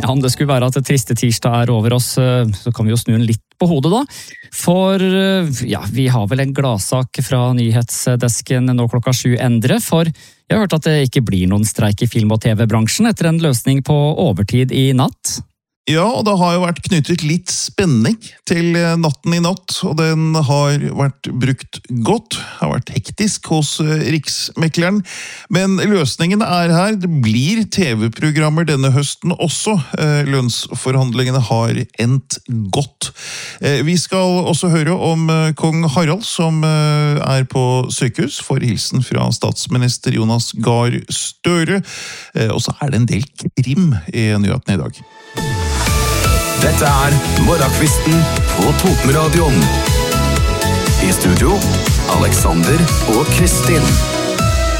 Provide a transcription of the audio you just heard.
Ja, om det skulle være at det triste tirsdag over oss, så kan vi jo snu den litt på hodet da. For ja, vi har vel en gladsak fra nyhetsdesken nå 7 Endre, for jeg har hørt at det ikke blir noen streik i film- og TV-bransjen etter en løsning på overtid i natt. Ja, og det har jo vært knyttet litt spenning til natten i natt, og den har vært brukt godt, har vært hektisk hos Riksmekleren, men løsningen er her. Det blir TV-programmer denne høsten også. Lønnsforhandlingene har endt godt. Vi skal også høre om kong Harald, som er på sykehus, for hilsen fra statsminister Jonas Gahr Støre, og så er det en del krim i nyhetene i dag. Dette er Morgenkvisten på Totenradioen. I studio, Alexander og Kristin.